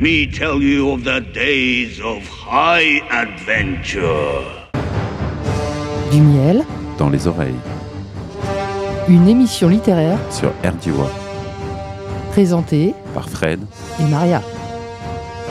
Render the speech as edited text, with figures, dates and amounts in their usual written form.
me tell you of the days of high adventure. Du miel dans les oreilles, une émission littéraire sur RDY, présentée par Fred et Maria.